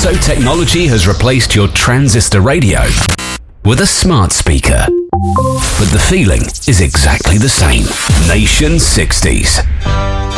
So technology has replaced your transistor radio with a smart speaker. But the feeling is exactly the same. Nation 60s.